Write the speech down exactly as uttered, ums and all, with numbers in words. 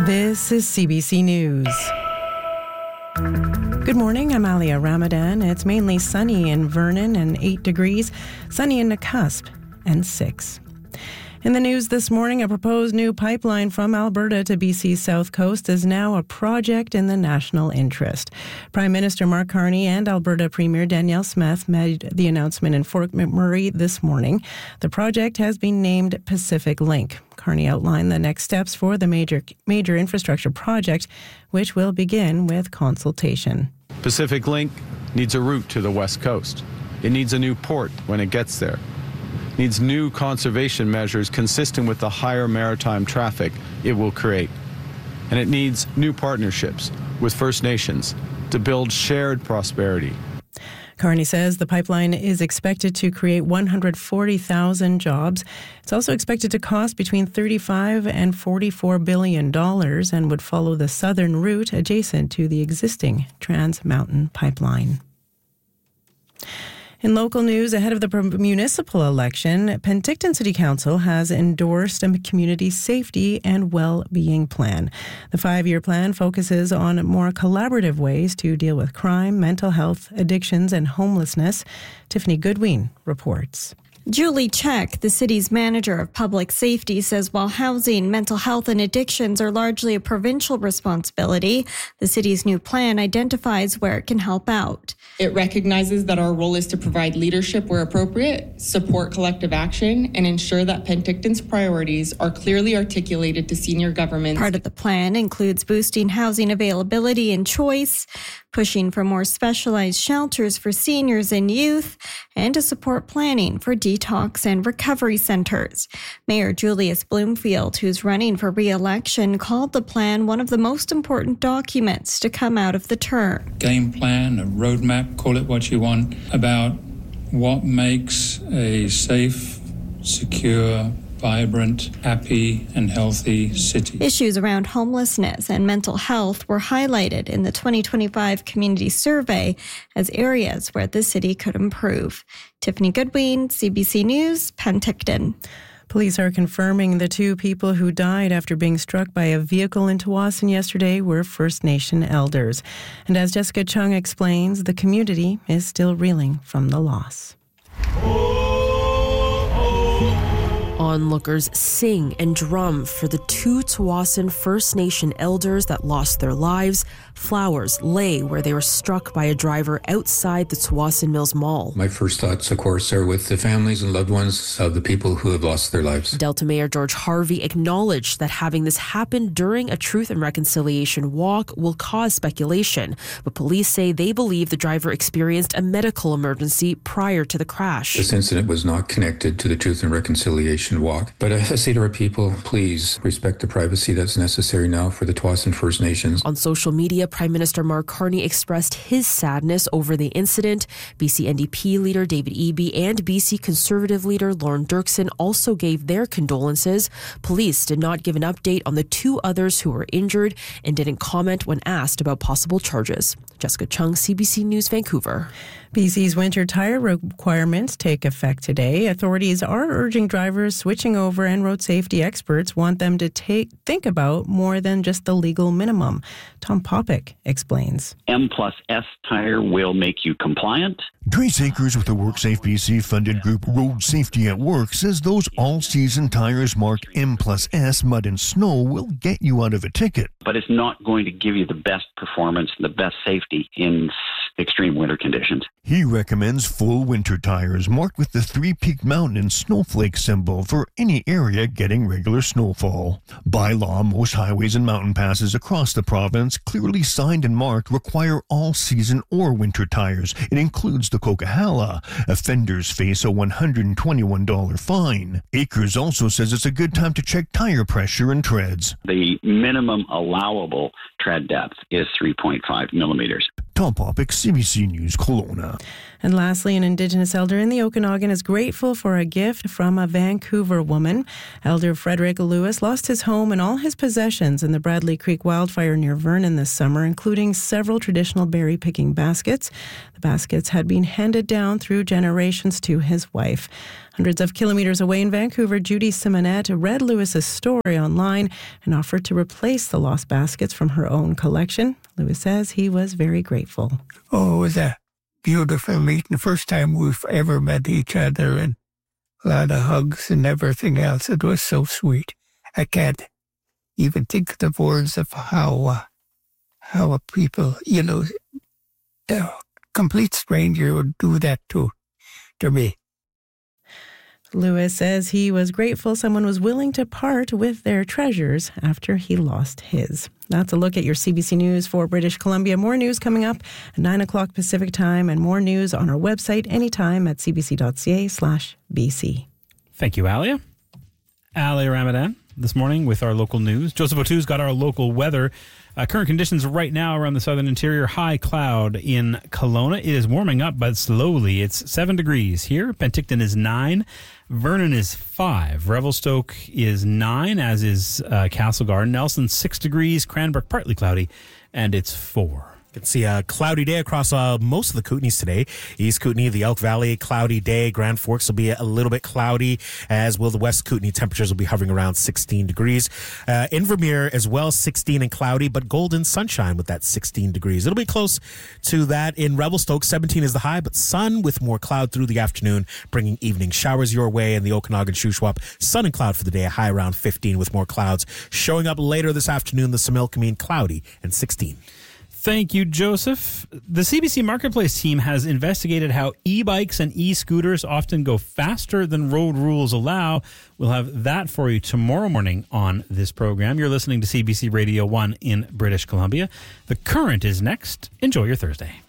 This is C B C News. Good morning, I'm Alia Ramadan. It's mainly sunny in Vernon and eight degrees, sunny in Nakusp and six. In the news this morning, a proposed new pipeline from Alberta to B C's south coast is now a project in the national interest. Prime Minister Mark Carney and Alberta Premier Danielle Smith made the announcement in Fort McMurray this morning. The project has been named Pacific Link. Carney outlined the next steps for the major major infrastructure project, which will begin with consultation. Pacific Link needs a route to the west coast. It needs a new port when it gets there. It needs new conservation measures consistent with the higher maritime traffic it will create. And it needs new partnerships with First Nations to build shared prosperity. Carney says the pipeline is expected to create one hundred forty thousand jobs. It's also expected to cost between thirty-five and forty-four billion dollars and would follow the southern route adjacent to the existing Trans Mountain Pipeline. In local news, ahead of the municipal election, Penticton City Council has endorsed a community safety and well-being plan. The five-year plan focuses on more collaborative ways to deal with crime, mental health, addictions, and homelessness. Tiffany Goodwin reports. Julie Check, the city's manager of public safety, says while housing, mental health, and addictions are largely a provincial responsibility, the city's new plan identifies where it can help out. It recognizes that our role is to provide leadership where appropriate, support collective action, and ensure that Penticton's priorities are clearly articulated to senior governments. Part of the plan includes boosting housing availability and choice, pushing for more specialized shelters for seniors and youth, and to support planning for detox and recovery centers. Mayor Julius Bloomfield, who's running for re-election, called the plan one of the most important documents to come out of the term. Game plan, a roadmap, call it what you want, about what makes a safe, secure, vibrant, happy, and healthy city. Issues around homelessness and mental health were highlighted in the twenty twenty-five community survey as areas where the city could improve. Tiffany Goodwin, C B C News, Penticton. Police are confirming the two people who died after being struck by a vehicle in Tsawwassen yesterday were First Nation elders. And as Jessica Chung explains, the community is still reeling from the loss. Onlookers sing and drum for the two Tsawwassen First Nation elders that lost their lives. Flowers lay where they were struck by a driver outside the Tsawwassen Mills Mall. My first thoughts, of course, are with the families and loved ones of the people who have lost their lives. Delta Mayor George Harvey acknowledged that having this happen during a Truth and Reconciliation walk will cause speculation, but police say they believe the driver experienced a medical emergency prior to the crash. This incident was not connected to the Truth and Reconciliation walk. But I say to our people, please respect the privacy that's necessary now for the Tsawwassen First Nations. On social media, Prime Minister Mark Carney expressed his sadness over the incident. B C N D P leader David Eby and B C Conservative leader Lauren Dirksen also gave their condolences. Police did not give an update on the two others who were injured and didn't comment when asked about possible charges. Jessica Chung, C B C News, Vancouver. B C's winter tire requirements take effect today. Authorities are urging drivers switching over, and road safety experts want them to take think about more than just the legal minimum. Tom Popick explains. M plus S tire will make you compliant. Trace Akers with the WorkSafe B C funded group Road Safety at Work says those all-season tires marked M plus S mud and snow will get you out of a ticket. But it's not going to give you the best performance, the best safety in extreme winter conditions. He recommends full winter tires marked with the three-peaked mountain and snowflake symbol for any area getting regular snowfall. By law, most highways and mountain passes across the province, clearly signed and marked, require all-season or winter tires. It includes the Coquihalla. Offenders face a one hundred twenty-one dollars fine. Akers also says it's a good time to check tire pressure and treads. The minimum allowable tread depth is three point five millimeters. Tom Popick, C B C News, Kelowna. And lastly, an Indigenous elder in the Okanagan is grateful for a gift from a Vancouver woman. Elder Frederick Lewis lost his home and all his possessions in the Bradley Creek wildfire near Vernon this summer, including several traditional berry-picking baskets. The baskets had been handed down through generations to his wife. Hundreds of kilometers away in Vancouver, Judy Simonet read Lewis's story online and offered to replace the lost baskets from her own collection. Lewis says he was very grateful. Oh, it was a beautiful meeting. The first time we've ever met each other, and a lot of hugs and everything else. It was so sweet. I can't even think of the words of how, uh, how a people, you know, a complete stranger would do that to, to me. Lewis says he was grateful someone was willing to part with their treasures after he lost his. That's a look at your C B C News for British Columbia. More news coming up at nine o'clock Pacific time, and more news on our website anytime at cbc.ca slash BC. Thank you, Alia. Alia Ramadan this morning with our local news. Joseph O'Too's got our local weather. Uh, current conditions right now around the southern interior, high cloud in Kelowna. It is warming up, but slowly. It's seven degrees here. Penticton is nine. Vernon is five. Revelstoke is nine, as is uh, Castlegar. Nelson, six degrees. Cranbrook, partly cloudy, and it's four. You can see a cloudy day across uh, most of the Kootenays today. East Kootenay, the Elk Valley, cloudy day. Grand Forks will be a little bit cloudy, as will the West Kootenay. Temperatures will be hovering around sixteen degrees. Uh, Invermere as well, sixteen and cloudy, but golden sunshine with that sixteen degrees. It'll be close to that in Revelstoke. seventeen is the high, but sun with more cloud through the afternoon, bringing evening showers your way. In the Okanagan Shuswap, sun and cloud for the day, a high around fifteen with more clouds. Showing up later this afternoon, the Similkameen, cloudy and sixteen. Thank you, Joseph. The C B C Marketplace team has investigated how e-bikes and e-scooters often go faster than road rules allow. We'll have that for you tomorrow morning on this program. You're listening to C B C Radio one in British Columbia. The Current is next. Enjoy your Thursday.